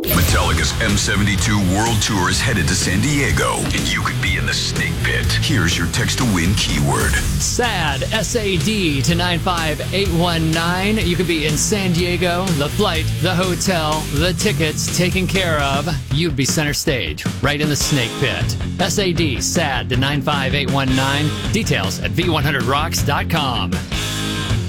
Metallica's M72 World Tour is headed to San Diego, and you could be in the snake pit. Here's your text to win keyword. SAD, S-A-D, to 95819. You could be in San Diego, the flight, the hotel, the tickets taken care of. You'd be center stage, right in the snake pit. SAD, SAD, to 95819. Details at V100rocks.com.